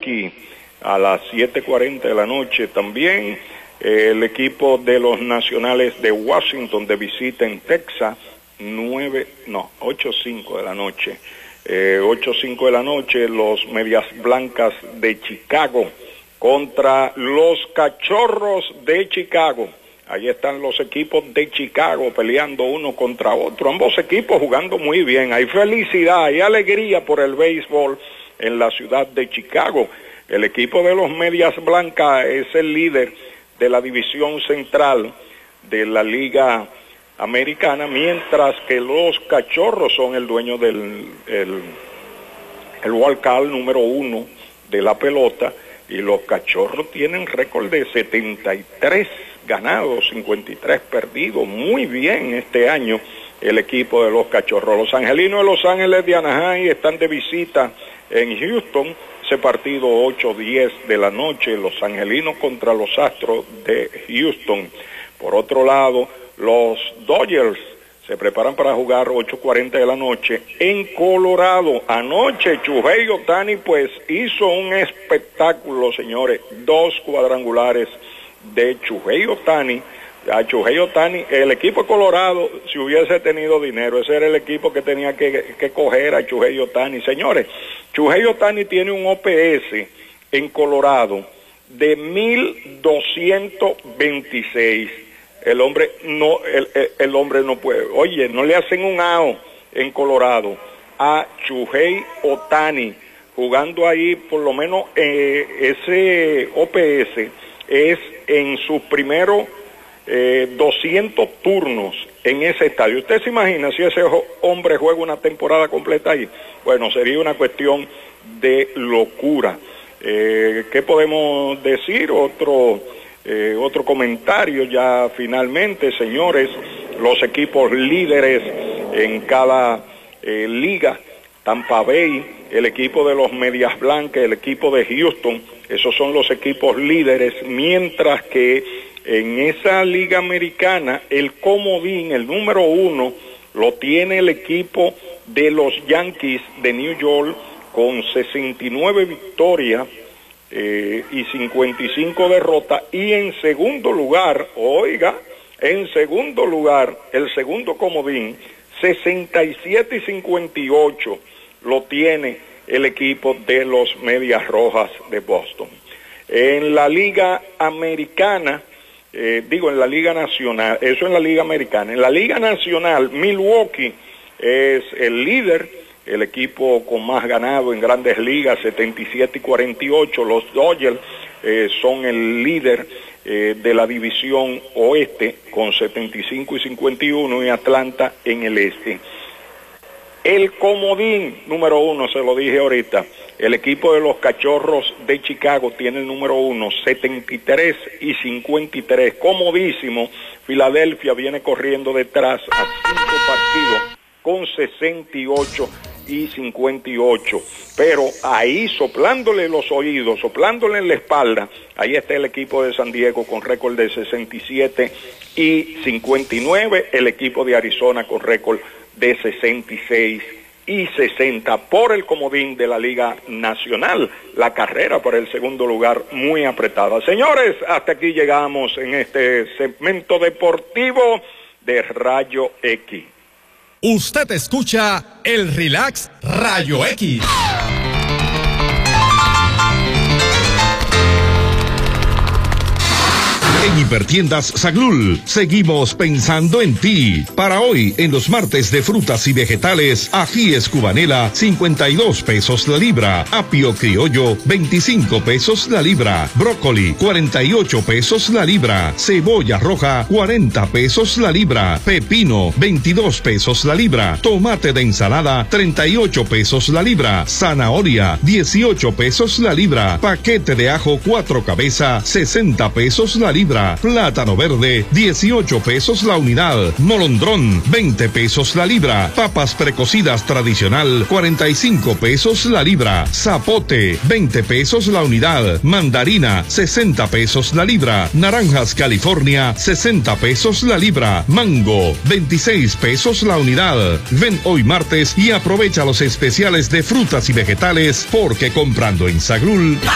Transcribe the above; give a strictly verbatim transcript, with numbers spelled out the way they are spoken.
Milwaukee a las siete cuarenta de la noche también. Eh, el equipo de los Nacionales de Washington de visita en Texas, nueve, no, ocho cinco de la noche. Eh, ocho cinco de la noche, los Medias Blancas de Chicago contra los Cachorros de Chicago. Ahí están los equipos de Chicago peleando uno contra otro, ambos equipos jugando muy bien. Hay felicidad, hay alegría por el béisbol en la ciudad de Chicago. El equipo de los Medias Blancas es el líder de la división central de la Liga Americana, mientras que los Cachorros son el dueño del el, el wild card número uno de la pelota, y los Cachorros tienen récord de setenta y tres ganados, cincuenta y tres perdidos. Muy bien este año el equipo de los Cachorros. Los Angelinos de Los Ángeles de Anaheim están de visita en Houston. Ese partido ocho diez de la noche, los Angelinos contra los Astros de Houston. Por otro lado, los Dodgers se preparan para jugar ocho cuarenta de la noche en Colorado. Anoche Shohei Ohtani pues hizo un espectáculo, señores, dos cuadrangulares de Shohei Ohtani. A Shohei Ohtani, el equipo de Colorado, si hubiese tenido dinero, ese era el equipo que tenía que, que coger a Shohei Ohtani. Señores, Shohei Ohtani tiene un O P S en Colorado de mil doscientos veintiséis. El hombre no, el, el, el hombre no puede. Oye, no le hacen un A O en Colorado a Shohei Ohtani, jugando ahí por lo menos eh, ese O P S es en sus primeros eh, doscientos turnos en ese estadio. ¿Usted se imagina si ese hombre juega una temporada completa ahí? Bueno, sería una cuestión de locura. Eh, ¿Qué podemos decir? Otro, eh, otro comentario ya finalmente, señores, los equipos líderes en cada eh, liga, Tampa Bay, el equipo de los Medias Blancas, el equipo de Houston, esos son los equipos líderes, mientras que en esa liga americana el comodín, el número uno, lo tiene el equipo de los Yankees de New York con sesenta y nueve victorias eh, y cincuenta y cinco derrotas, y en segundo lugar, oiga, en segundo lugar, el segundo comodín, sesenta y siete y cincuenta y ocho, lo tiene el equipo de los Medias Rojas de Boston. En la Liga Americana, eh, digo en la Liga Nacional, eso en la Liga Americana, en la Liga Nacional, Milwaukee es el líder, el equipo con más ganado en Grandes Ligas, setenta y siete y cuarenta y ocho, los Dodgers eh, son el líder eh, de la división oeste con setenta y cinco y cincuenta y uno, y Atlanta en el este. El comodín número uno, se lo dije ahorita, el equipo de los Cachorros de Chicago tiene el número uno, setenta y tres y cincuenta y tres, comodísimo. Filadelfia viene corriendo detrás a cinco partidos con sesenta y ocho y cincuenta y ocho, pero ahí soplándole los oídos, soplándole en la espalda, ahí está el equipo de San Diego con récord de sesenta y siete y cincuenta y nueve, el equipo de Arizona con récord de sesenta y seis y sesenta por el comodín de la Liga Nacional. La carrera por el segundo lugar muy apretada. Señores, hasta aquí llegamos en este segmento deportivo de Rayo X. Usted escucha el Relax Rayo X. En Hipertiendas Saglul, seguimos pensando en ti. Para hoy, en los martes de frutas y vegetales, ajíes cubanela, cincuenta y dos pesos la libra. Apio criollo, veinticinco pesos la libra. Brócoli, cuarenta y ocho pesos la libra. Cebolla roja, cuarenta pesos la libra. Pepino, veintidós pesos la libra. Tomate de ensalada, treinta y ocho pesos la libra. Zanahoria, dieciocho pesos la libra. Paquete de ajo cuatro cabeza, sesenta pesos la libra. Plátano verde, dieciocho pesos la unidad. Molondrón, veinte pesos la libra. Papas precocidas tradicional, cuarenta y cinco pesos la libra. Zapote, veinte pesos la unidad. Mandarina, sesenta pesos la libra. Naranjas California, sesenta pesos la libra. Mango, veintiséis pesos la unidad. Ven hoy martes y aprovecha los especiales de frutas y vegetales, porque comprando en Saglul